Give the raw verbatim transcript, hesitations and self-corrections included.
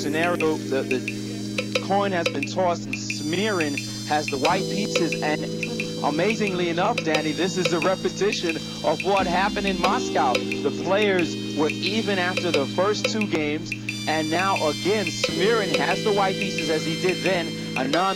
scenario, the, the coin has been tossed and Smirin has the white pieces, and amazingly enough, Danny, this is a repetition of what happened in Moscow. The players were even after the first two games, and now again Smirin has the white pieces as he did then. Anand